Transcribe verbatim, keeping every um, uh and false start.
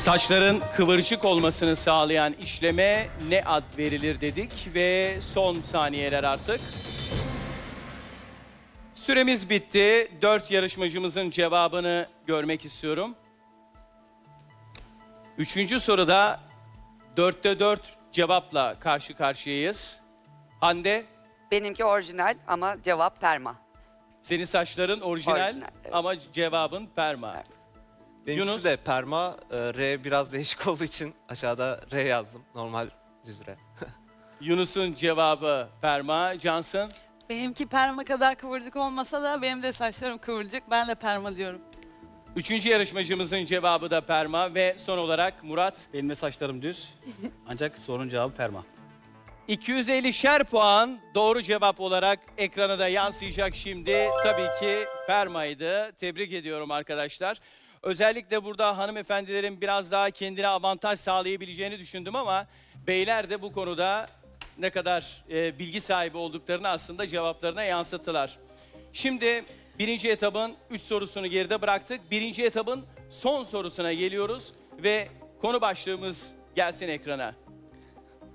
Saçların kıvırcık olmasını sağlayan işleme ne ad verilir dedik ve son saniyeler artık. Süremiz bitti. Dört yarışmacımızın cevabını görmek istiyorum. Üçüncü soruda dörtte dört cevapla karşı karşıyayız. Hande, Benimki orijinal ama cevap perma. senin saçların orijinal, Orijinal, evet. ama cevabın perma. Evet. Benimkisi Yunus? de perma. e, R biraz değişik olduğu için aşağıda R yazdım. Normal düz R. Yunus'un cevabı perma. Cansın? Benimki perma kadar kıvırcık olmasa da benim de saçlarım kıvırcık. Ben de perma diyorum. Üçüncü yarışmacımızın cevabı da perma ve son olarak Murat. Benim de saçlarım düz. Ancak sorunun cevabı perma. iki yüz ellişer puan doğru cevap olarak ekrana da yansıyacak şimdi. Tabii ki permaydı. Tebrik ediyorum arkadaşlar. Özellikle burada hanımefendilerin biraz daha kendine avantaj sağlayabileceğini düşündüm ama beyler de bu konuda ne kadar e, bilgi sahibi olduklarını aslında cevaplarına yansıttılar. Şimdi birinci etabın üç sorusunu geride bıraktık. Birinci etabın son sorusuna geliyoruz ve konu başlığımız gelsin ekrana.